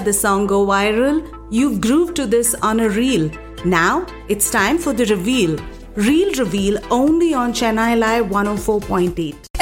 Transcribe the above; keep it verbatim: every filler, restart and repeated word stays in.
let the song go viral? You've grooved to this on a reel. Now, it's time for the reveal. Reel reveal only on Chennai Live one oh four point eight.